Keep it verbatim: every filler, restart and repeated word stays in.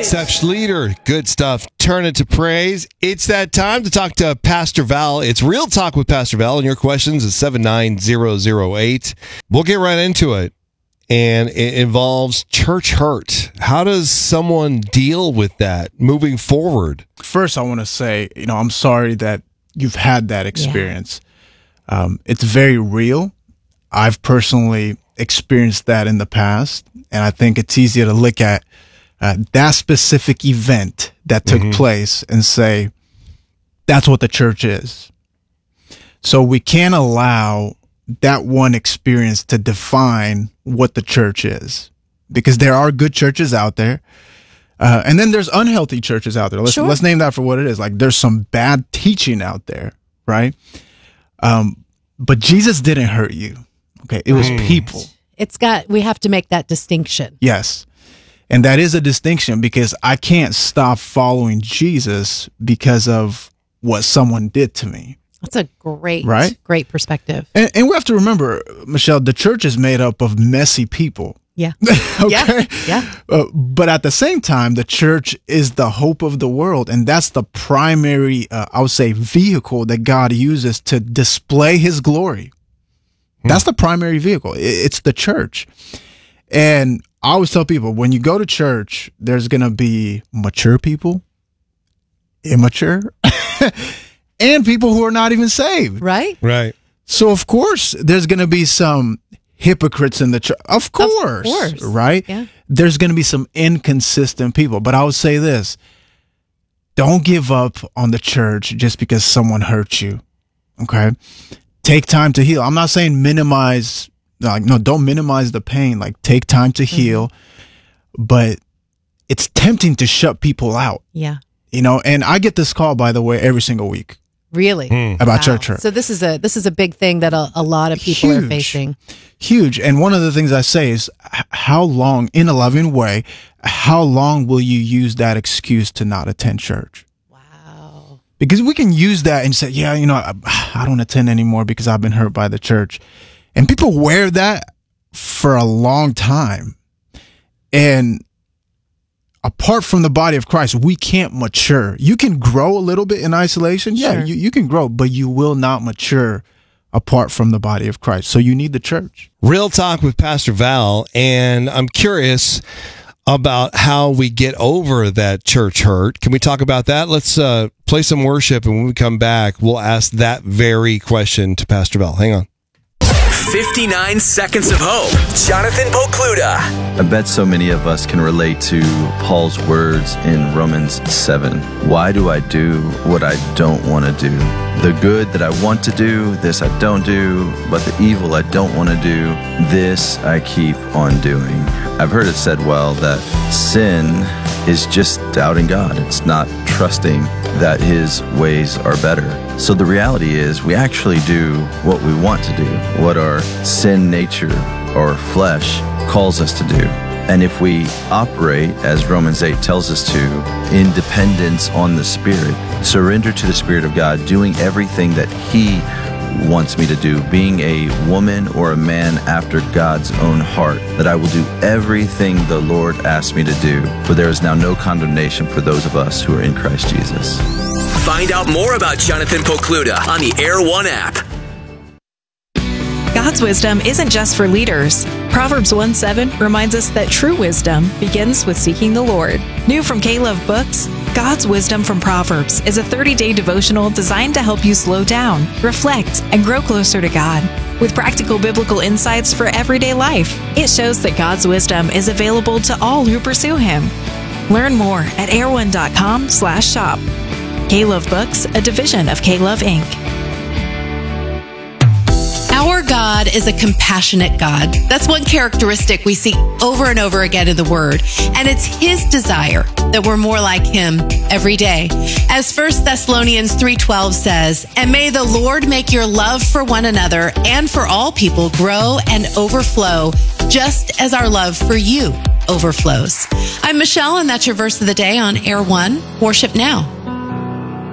Seth Schlueter, good stuff. Turn it to praise. It's that time to talk to Pastor Val. It's Real Talk with Pastor Val, and your questions is seven nine zero zero eight. We'll get right into it. And it involves church hurt. How does someone deal with that moving forward? First, I want to say, you know, I'm sorry that you've had that experience. Yeah. Um, it's very real. I've personally experienced that in the past, and I think it's easier to look at uh, that specific event that took mm-hmm. place and say, that's what the church is. So we can't allow that one experience to define what the church is, because there are good churches out there. Uh, and then there's unhealthy churches out there. Let's, sure. let's name that for what it is. Like, there's some bad teaching out there, right? Um, but Jesus didn't hurt you. Okay. It was mm. people. It's got, we have to make that distinction. Yes. And that is a distinction, because I can't stop following Jesus because of what someone did to me. That's a great, right? great perspective. And, and we have to remember, Michelle, the church is made up of messy people. Yeah. okay. Yeah. yeah. Uh, but at the same time, the church is the hope of the world. And that's the primary, uh, I would say, vehicle that God uses to display his glory. Hmm. That's the primary vehicle. It's the church. And I always tell people, when you go to church, there's going to be mature people, immature, and people who are not even saved. Right. Right. So, of course, there's going to be some hypocrites in the church. Of course. Of course. Right? Yeah. There's going to be some inconsistent people. But I would say this. Don't give up on the church just because someone hurt you. Okay? Take time to heal. I'm not saying minimize. Like, no, don't minimize the pain. Like, take time to heal. Mm-hmm. But it's tempting to shut people out. Yeah. You know, and I get this call, by the way, every single week. Really? Mm. About wow. church hurt. So this is a this is a big thing that a, a lot of people Huge. are facing. Huge. And one of the things I say is, how long, in a loving way, how long will you use that excuse to not attend church? Wow. Because we can use that and say, yeah, you know, I, I don't attend anymore because I've been hurt by the church. And people wear that for a long time. And apart from the body of Christ, we can't mature. You can grow a little bit in isolation. Yeah, sure. you, you can grow, but you will not mature apart from the body of Christ. So you need the church. Real Talk with Pastor Val, and I'm curious about how we get over that church hurt. Can we talk about that? Let's uh, play some worship, and when we come back, we'll ask that very question to Pastor Val. Hang on. fifty-nine Seconds of Hope. Jonathan Pokluda. I bet so many of us can relate to Paul's words in Romans seven. Why do I do what I don't want to do? The good that I want to do, this I don't do, but the evil I don't want to do, this I keep on doing. I've heard it said well that sin is just doubting God. It's not trusting that his ways are better. So the reality is we actually do what we want to do, what our sin nature or flesh calls us to do. And if we operate, as Romans eight tells us to, in dependence on the Spirit, surrender to the Spirit of God, doing everything that he wants me to do, being a woman or a man after God's own heart, that I will do everything the Lord asks me to do, for there is now no condemnation for those of us who are in Christ Jesus. Find out more about Jonathan Pokluda on the Air One app. God's wisdom isn't just for leaders. Proverbs one seven reminds us that true wisdom begins with seeking the Lord. New from K-Love Books, God's Wisdom from Proverbs is a thirty-day devotional designed to help you slow down, reflect, and grow closer to God. With practical biblical insights for everyday life, it shows that God's wisdom is available to all who pursue Him. Learn more at air one dot com slash shop. K-Love Books, a division of K-Love Incorporated. Our God is a compassionate God. That's one characteristic we see over and over again in the Word. And it's His desire that we're more like Him every day. As First Thessalonians three twelve says, "And may the Lord make your love for one another and for all people grow and overflow, just as our love for you overflows." I'm Michelle, and that's your verse of the day on Air One. Worship now.